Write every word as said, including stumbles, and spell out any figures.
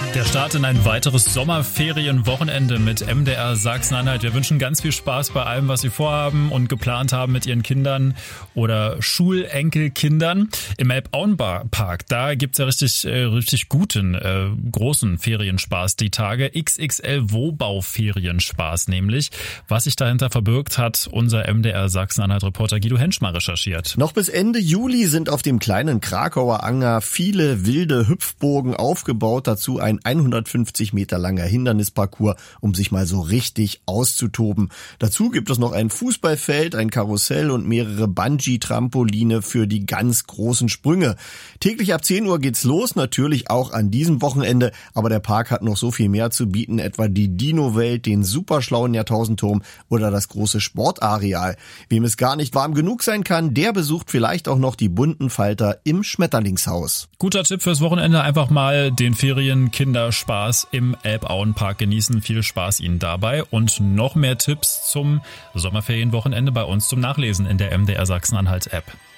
Der Start in ein weiteres Sommerferienwochenende mit M D R Sachsen-Anhalt. Wir wünschen ganz viel Spaß bei allem, was Sie vorhaben und geplant haben mit Ihren Kindern oder Schulenkelkindern. Im Elbauen-Park, da gibt's ja richtig, äh, richtig guten, äh, großen Ferienspaß die Tage. X X L Wohnbau-Ferienspaß nämlich. Was sich dahinter verbirgt, hat unser M D R Sachsen-Anhalt-Reporter Guido Hensch mal recherchiert. Noch bis Ende Juli sind auf dem kleinen Krakauer Anger viele wilde Hüpfburgen aufgebaut. Dazu ein hundertfünfzig Meter langer Hindernisparcours, um sich mal so richtig auszutoben. Dazu gibt es noch ein Fußballfeld, ein Karussell und mehrere Bungee-Trampoline für die ganz großen Sprünge. Täglich ab zehn Uhr geht's los, natürlich auch an diesem Wochenende, aber der Park hat noch so viel mehr zu bieten, etwa die Dino-Welt, den superschlauen Jahrtausendturm oder das große Sportareal. Wem es gar nicht warm genug sein kann, der besucht vielleicht auch noch die bunten Falter im Schmetterlingshaus. Guter Tipp fürs Wochenende, einfach mal den Ferien-Kinderspaß im Elbauen-Park genießen. Viel Spaß Ihnen dabei und noch mehr Tipps zum Sommerferienwochenende bei uns zum Nachlesen in der M D R Sachsen-Anhalt-App.